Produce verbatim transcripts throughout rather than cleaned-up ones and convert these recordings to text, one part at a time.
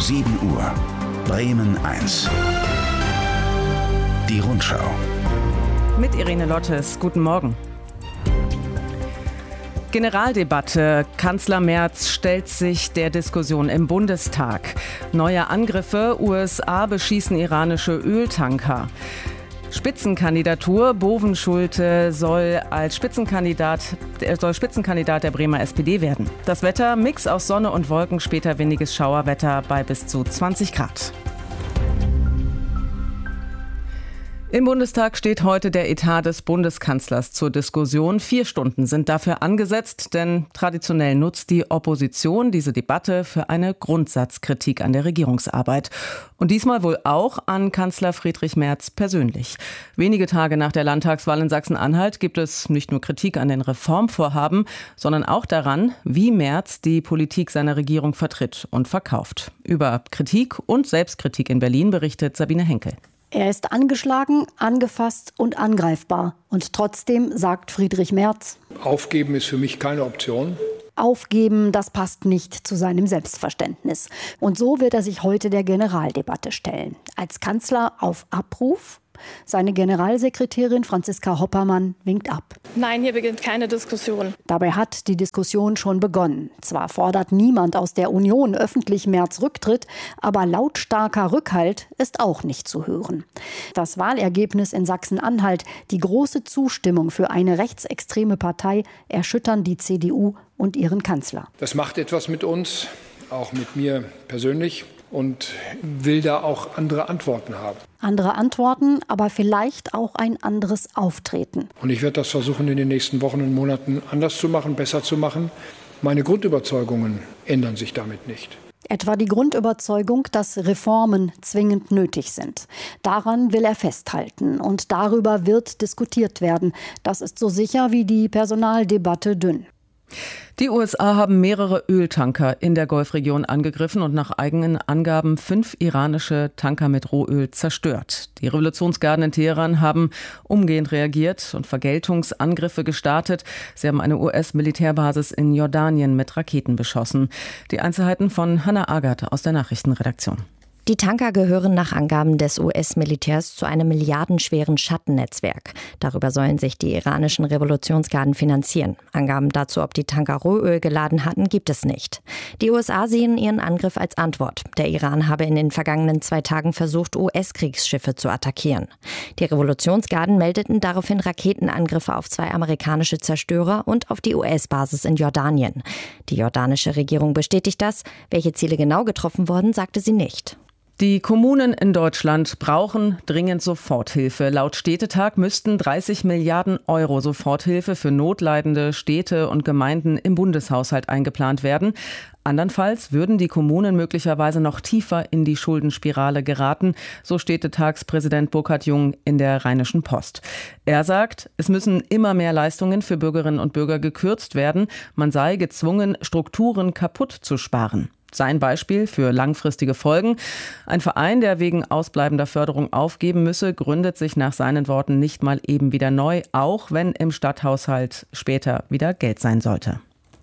sieben Uhr. Bremen eins. Die Rundschau. Mit Irene Lottes. Guten Morgen. Generaldebatte. Kanzler Merz stellt sich der Diskussion im Bundestag. Neue Angriffe. U S A beschießen iranische Öltanker. Spitzenkandidatur. Bovenschulte soll als Spitzenkandidat, soll Spitzenkandidat der Bremer S P D werden. Das Wetter, Mix aus Sonne und Wolken, später windiges Schauerwetter bei bis zu zwanzig Grad. Im Bundestag steht heute der Etat des Bundeskanzlers zur Diskussion. Vier Stunden sind dafür angesetzt, denn traditionell nutzt die Opposition diese Debatte für eine Grundsatzkritik an der Regierungsarbeit. Und diesmal wohl auch an Kanzler Friedrich Merz persönlich. Wenige Tage nach der Landtagswahl in Sachsen-Anhalt gibt es nicht nur Kritik an den Reformvorhaben, sondern auch daran, wie Merz die Politik seiner Regierung vertritt und verkauft. Über Kritik und Selbstkritik in Berlin berichtet Sabine Henkel. Er ist angeschlagen, angefasst und angreifbar. Und trotzdem sagt Friedrich Merz: Aufgeben ist für mich keine Option. Aufgeben, das passt nicht zu seinem Selbstverständnis. Und so wird er sich heute der Generaldebatte stellen. Als Kanzler auf Abruf. Seine Generalsekretärin Franziska Hoppermann winkt ab. Nein, hier beginnt keine Diskussion. Dabei hat die Diskussion schon begonnen. Zwar fordert niemand aus der Union öffentlich Merz Rücktritt, aber lautstarker Rückhalt ist auch nicht zu hören. Das Wahlergebnis in Sachsen-Anhalt, die große Zustimmung für eine rechtsextreme Partei erschüttern die C D U und ihren Kanzler. Das macht etwas mit uns, auch mit mir persönlich. Und will da auch andere Antworten haben. Andere Antworten, aber vielleicht auch ein anderes Auftreten. Und ich werde das versuchen, in den nächsten Wochen und Monaten anders zu machen, besser zu machen. Meine Grundüberzeugungen ändern sich damit nicht. Etwa die Grundüberzeugung, dass Reformen zwingend nötig sind. Daran will er festhalten und darüber wird diskutiert werden. Das ist so sicher wie die Personaldebatte dünn. Die U S A haben mehrere Öltanker in der Golfregion angegriffen und nach eigenen Angaben fünf iranische Tanker mit Rohöl zerstört. Die Revolutionsgarden in Teheran haben umgehend reagiert und Vergeltungsangriffe gestartet. Sie haben eine U S-Militärbasis in Jordanien mit Raketen beschossen. Die Einzelheiten von Hannah Agert aus der Nachrichtenredaktion. Die Tanker gehören nach Angaben des U S-Militärs zu einem milliardenschweren Schattennetzwerk. Darüber sollen sich die iranischen Revolutionsgarden finanzieren. Angaben dazu, ob die Tanker Rohöl geladen hatten, gibt es nicht. Die U S A sehen ihren Angriff als Antwort. Der Iran habe in den vergangenen zwei Tagen versucht, U S-Kriegsschiffe zu attackieren. Die Revolutionsgarden meldeten daraufhin Raketenangriffe auf zwei amerikanische Zerstörer und auf die U S-Basis in Jordanien. Die jordanische Regierung bestätigt das. Welche Ziele genau getroffen wurden, sagte sie nicht. Die Kommunen in Deutschland brauchen dringend Soforthilfe. Laut Städtetag müssten dreißig Milliarden Euro Soforthilfe für notleidende Städte und Gemeinden im Bundeshaushalt eingeplant werden. Andernfalls würden die Kommunen möglicherweise noch tiefer in die Schuldenspirale geraten, so Städtetagspräsident Burkhard Jung in der Rheinischen Post. Er sagt, es müssen immer mehr Leistungen für Bürgerinnen und Bürger gekürzt werden. Man sei gezwungen, Strukturen kaputt zu sparen. Sein Beispiel für langfristige Folgen: Ein Verein, der wegen ausbleibender Förderung aufgeben müsse, gründet sich nach seinen Worten nicht mal eben wieder neu, auch wenn im Stadthaushalt später wieder Geld sein sollte.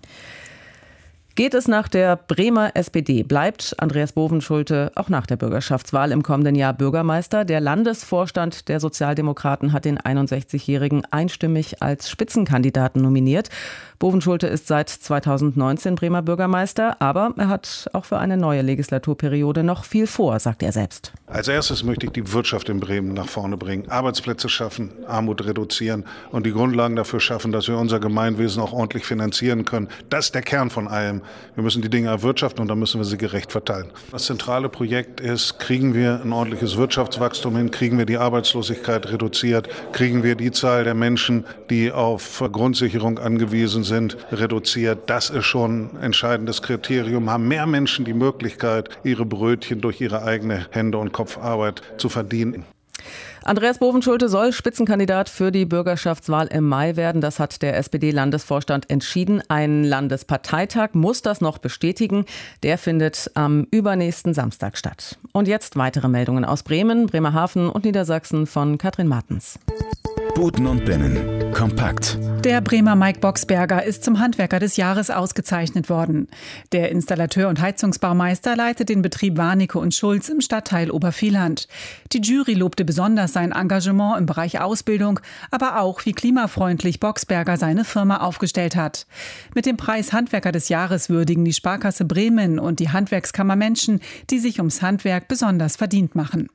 Geht es nach der Bremer S P D, bleibt Andreas Bovenschulte auch nach der Bürgerschaftswahl im kommenden Jahr Bürgermeister. Der Landesvorstand der Sozialdemokraten hat den einundsechzigjährigen einstimmig als Spitzenkandidaten nominiert. Bovenschulte ist seit zweitausendneunzehn Bremer Bürgermeister, aber er hat auch für eine neue Legislaturperiode noch viel vor, sagt er selbst. Als erstes möchte ich die Wirtschaft in Bremen nach vorne bringen, Arbeitsplätze schaffen, Armut reduzieren und die Grundlagen dafür schaffen, dass wir unser Gemeinwesen auch ordentlich finanzieren können. Das ist der Kern von allem. Wir müssen die Dinge erwirtschaften und dann müssen wir sie gerecht verteilen. Das zentrale Projekt ist, kriegen wir ein ordentliches Wirtschaftswachstum hin, kriegen wir die Arbeitslosigkeit reduziert, kriegen wir die Zahl der Menschen, die auf Grundsicherung angewiesen sind, reduziert. Das ist schon ein entscheidendes Kriterium. Haben mehr Menschen die Möglichkeit, ihre Brötchen durch ihre eigene Hände- und Kopfarbeit zu verdienen. Andreas Bovenschulte soll Spitzenkandidat für die Bürgerschaftswahl im Mai werden. Das hat der S P D-Landesvorstand entschieden. Ein Landesparteitag muss das noch bestätigen. Der findet am übernächsten Samstag statt. Und jetzt weitere Meldungen aus Bremen, Bremerhaven und Niedersachsen von Katrin Martens. Buten und Binnen. Kompakt. Der Bremer Mike Boxberger ist zum Handwerker des Jahres ausgezeichnet worden. Der Installateur und Heizungsbaumeister leitet den Betrieb Warnecke und Schulz im Stadtteil Obervieland. Die Jury lobte besonders sein Engagement im Bereich Ausbildung, aber auch, wie klimafreundlich Boxberger seine Firma aufgestellt hat. Mit dem Preis Handwerker des Jahres würdigen die Sparkasse Bremen und die Handwerkskammer Menschen, die sich ums Handwerk besonders verdient machen.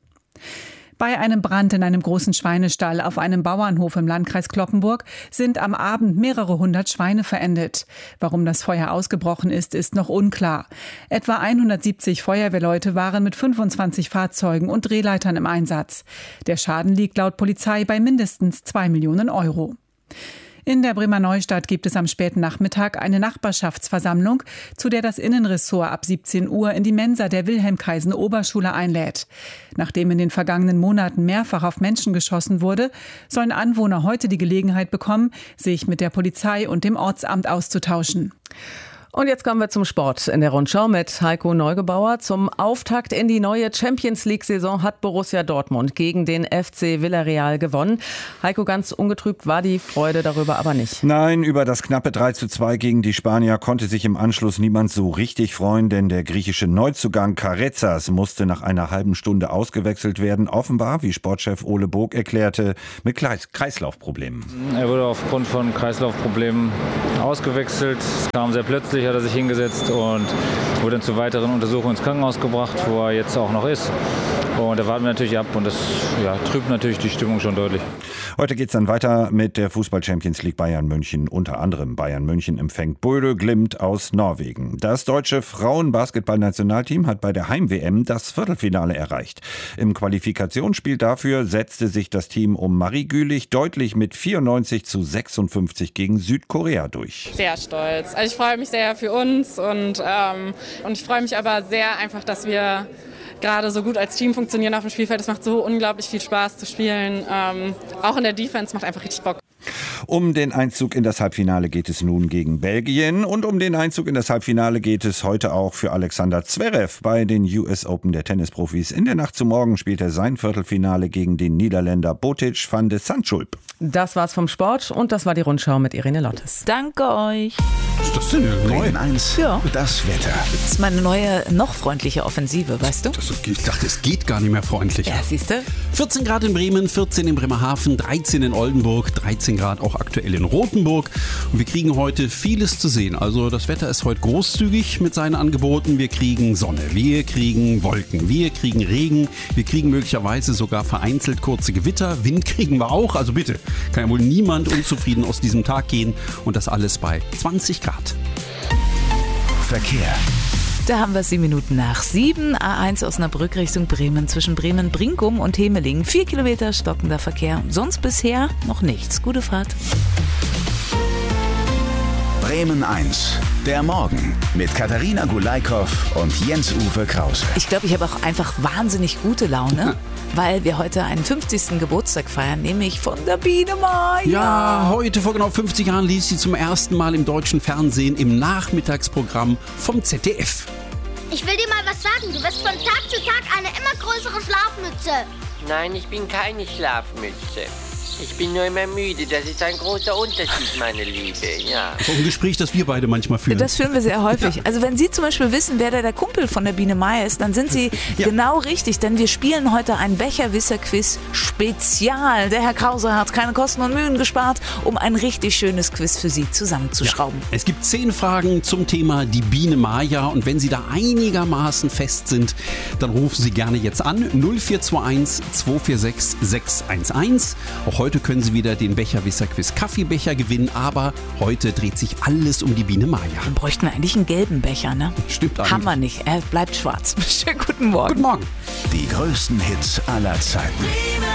Bei einem Brand in einem großen Schweinestall auf einem Bauernhof im Landkreis Cloppenburg sind am Abend mehrere hundert Schweine verendet. Warum das Feuer ausgebrochen ist, ist noch unklar. Etwa hundertsiebzig Feuerwehrleute waren mit fünfundzwanzig Fahrzeugen und Drehleitern im Einsatz. Der Schaden liegt laut Polizei bei mindestens zwei Millionen Euro. In der Bremer Neustadt gibt es am späten Nachmittag eine Nachbarschaftsversammlung, zu der das Innenressort ab siebzehn Uhr in die Mensa der Wilhelm-Kaisen-Oberschule einlädt. Nachdem in den vergangenen Monaten mehrfach auf Menschen geschossen wurde, sollen Anwohner heute die Gelegenheit bekommen, sich mit der Polizei und dem Ortsamt auszutauschen. Und jetzt kommen wir zum Sport in der Rundschau mit Heiko Neugebauer. Zum Auftakt in die neue Champions-League-Saison hat Borussia Dortmund gegen den F C Villarreal gewonnen. Heiko, ganz ungetrübt war die Freude darüber aber nicht. Nein, über das knappe drei zu zwei gegen die Spanier konnte sich im Anschluss niemand so richtig freuen, denn der griechische Neuzugang Karezas musste nach einer halben Stunde ausgewechselt werden. Offenbar, wie Sportchef Ole Bog erklärte, mit Kreislaufproblemen. Er wurde aufgrund von Kreislaufproblemen ausgewechselt. Es kam sehr plötzlich. Hat er sich hingesetzt und wurde dann zu weiteren Untersuchungen ins Krankenhaus gebracht, wo er jetzt auch noch ist. Und da warten wir natürlich ab und das ja, trübt natürlich die Stimmung schon deutlich. Heute geht es dann weiter mit der Fußball-Champions League Bayern München. Unter anderem Bayern München empfängt Bodø Glimt aus Norwegen. Das deutsche Frauen-Basketball-Nationalteam hat bei der Heim-W M das Viertelfinale erreicht. Im Qualifikationsspiel dafür setzte sich das Team um Marie Gülich deutlich mit vierundneunzig zu sechsundfünfzig gegen Südkorea durch. Sehr stolz. Also ich freue mich sehr für uns und, ähm, und ich freue mich aber sehr einfach, dass wir gerade so gut als Team funktionieren auf dem Spielfeld. Es macht so unglaublich viel Spaß zu spielen. Ähm, auch in der Defense macht einfach richtig Bock. Um den Einzug in das Halbfinale geht es nun gegen Belgien und um den Einzug in das Halbfinale geht es heute auch für Alexander Zverev bei den U S Open der Tennisprofis. In der Nacht zu morgen spielt er sein Viertelfinale gegen den Niederländer Botic van de Zandschulp. Das war's vom Sport und das war die Rundschau mit Irene Lottes. Danke euch. Was ist das denn? Bremen eins, ja. Das Wetter. Das ist meine neue, noch freundliche Offensive, weißt du? Das, ich dachte, es geht gar nicht mehr freundlicher. Ja, siehst du? vierzehn Grad in Bremen, vierzehn in Bremerhaven, dreizehn in Oldenburg, dreizehn Grad auch aktuell in Rothenburg. Und wir kriegen heute vieles zu sehen. Also das Wetter ist heute großzügig mit seinen Angeboten. Wir kriegen Sonne, wir kriegen Wolken, wir kriegen Regen, wir kriegen möglicherweise sogar vereinzelt kurze Gewitter. Wind kriegen wir auch. Also bitte, kann ja wohl niemand unzufrieden aus diesem Tag gehen. Und das alles bei zwanzig Grad. Verkehr. Da haben wir sieben Minuten nach sieben. A eins Osnabrück Richtung Bremen zwischen Bremen-Brinkum und Hemeling. Vier Kilometer stockender Verkehr. Sonst bisher noch nichts. Gute Fahrt. Bremen eins. Der Morgen mit Katharina Gulaikow und Jens-Uwe Krause. Ich glaube, ich habe auch einfach wahnsinnig gute Laune, weil wir heute einen fünfzigsten Geburtstag feiern, nämlich von der Biene Maya. Ja, heute vor genau fünfzig Jahren lief sie zum ersten Mal im deutschen Fernsehen im Nachmittagsprogramm vom Z D F. Ich will dir mal was sagen. Du wirst von Tag zu Tag eine immer größere Schlafmütze. Nein, ich bin keine Schlafmütze. Ich bin nur immer müde. Das ist ein großer Unterschied, meine Liebe. Ja. So ein Gespräch, das wir beide manchmal führen. Das führen wir sehr häufig. Ja. Also wenn Sie zum Beispiel wissen, wer der, der Kumpel von der Biene Maya ist, dann sind Sie ja. genau richtig. Denn wir spielen heute ein Becherwisser-Quiz Spezial. Der Herr Krause hat keine Kosten und Mühen gespart, um ein richtig schönes Quiz für Sie zusammenzuschrauben. Ja. Es gibt zehn Fragen zum Thema die Biene Maya. Und wenn Sie da einigermaßen fest sind, dann rufen Sie gerne jetzt an. null vier zwei eins zwei vier sechs sechs eins eins. Auch heute können Sie wieder den Becherwisser-Quiz Kaffeebecher gewinnen, aber heute dreht sich alles um die Biene Maya. Dann bräuchten wir eigentlich einen gelben Becher, ne? Stimmt eigentlich. Haben wir nicht, er bleibt schwarz. Schönen guten Morgen. Guten Morgen. Die größten Hits aller Zeiten.